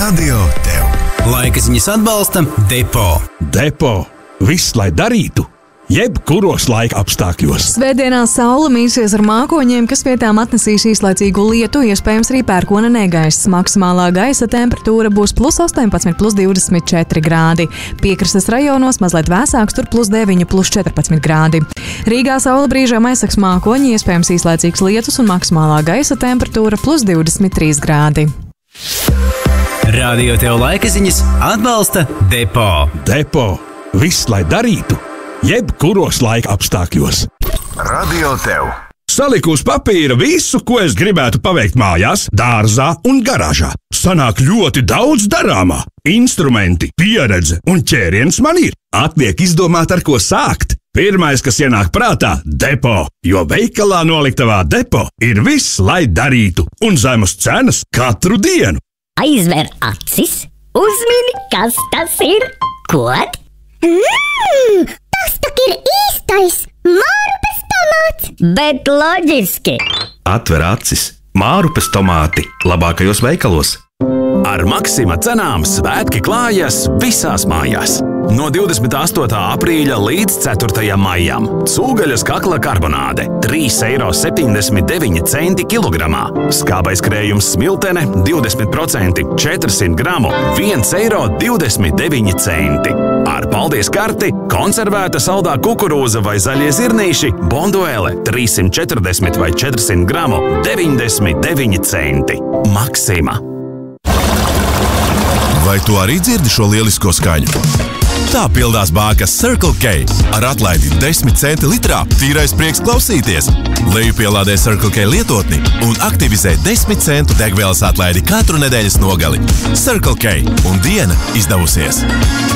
Radio tev. Laika ziņas atbalsta Depo. Depo. Viss, lai darītu. Jebkuros laika apstākļos. Svētdienā saule mīsies ar mākoņiem, kas vietām atnesīs īslaicīgu lietu, iespējams arī pērkona negaiss. Maksimālā gaisa temperatūra būs +18, +24 grādi. Piekrastes rajonos mazliet vēsāks, tur +9, +14 grādi. Rīgā saule brīžām aizsaks mākoņi, iespējams īslaicīgs lietus un maksimālā gaisa temperatūra +23 grādi. Radio tev laika ziņas atbalsta Depo. Depo. Viss, lai darītu. Jebkuros laika apstākļos. Radio tev. Saliku uz papīra visu, ko es gribētu paveikt mājās, dārzā un garāžā. Sanāk ļoti daudz darāmā. Instrumenti, pieredze un ķēriens man ir. Atliek izdomāt, ar ko sākt. Pirmais, kas ienāk prātā - Depo, jo veikalā noliktavā Depo ir viss, lai darītu, un zemas cenas katru dienu. Aizver acis, uzmini, kas tas ir. Kod? Tas tak ir īstais mārupes tomāts! Bet loģiski! Atver acis, mārupes tomāti labākajos veikalos. Ar Maksima cenām svētki klājas visās mājās. No 28. aprīļa līdz 4. maijam cūgaļas kakla karbonāde 3,79 € kilogramā. Skābais krējums smiltene 20% 400 gramu 1,29 €. Ar paldies karti konservēta saldā kukurūza vai zaļie zirnīši Bonduele 340 vai 400 gramu 99 centi. Maksima. Vai tu arī dzirdi šo lielisko skaņu? Tā pildās bākas Circle K. Ar atlaidi 10 centi litrā tīrais prieks klausīties. Lejupielādē Circle K lietotni un aktivizē 10 centu degvielas atlaidi katru nedēļas nogali. Circle K un diena izdevusies.